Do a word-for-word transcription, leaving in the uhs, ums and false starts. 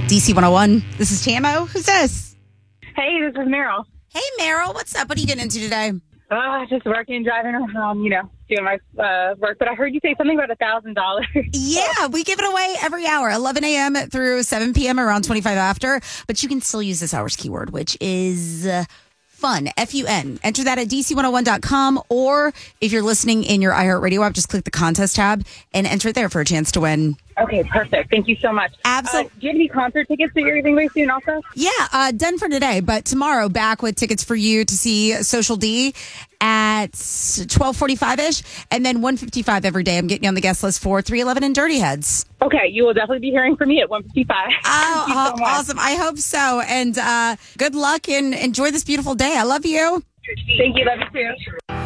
D C one oh one. This is T M O. Who's this? Hey, this is Meryl. Hey, Meryl. What's up? What are you getting into today? Uh, just working, driving around, you know, doing my uh, work. But I heard you say something about a thousand dollars. Yeah, we give it away every hour, eleven a.m. through seven p.m. around twenty-five after. But you can still use this hour's keyword, which is uh, fun, F U N. Enter that at D C one oh one dot com, or if you're listening in your iHeartRadio app, just click the contest tab and enter it there for a chance to win. Okay, perfect. Thank you so much. Absolutely. Uh, do you have any concert tickets that you're giving away soon also? Yeah, uh, done for today, but tomorrow back with tickets for you to see Social D at twelve forty-five-ish, and then one fifty-five every day. I'm getting you on the guest list for three eleven and Dirty Heads. Okay, you will definitely be hearing from me at one fifty-five. Oh, Thank you so much. awesome. I hope so. And uh, good luck and enjoy this beautiful day. I love you. Thank you. Love you too.